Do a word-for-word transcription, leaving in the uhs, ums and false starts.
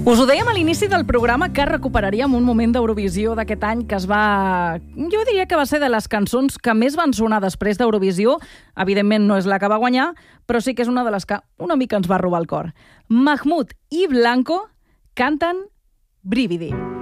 Us ho dèiem a l'inici del programa que recuperaríem un moment d'Eurovisió d'aquest any que es va... Jo diria que va ser de les cançons que més van sonar després d'Eurovisió. Evidentment no és la que va guanyar, però sí que és una de les que una mica ens va robar el cor. Mahmoud i Blanco canten Brividi.